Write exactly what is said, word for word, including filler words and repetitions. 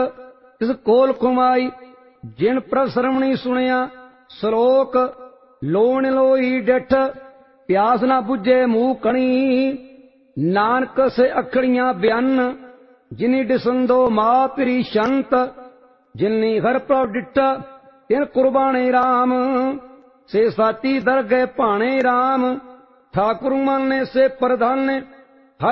तिस कोल कुमाई। जिन प्रभ श्रवणी सुनिया श्लोक लोण लोई डिठ, प्यास ना बुझे मुंह कणी। नानक से अखड़ियां बयान, जिनी डिसंदो मां पिरी शंत। जिनी हर प्रभ डिठा तिन कुर्बाने राम, से साती दर गए भाणे राम। ठाकुर माने से प्रधान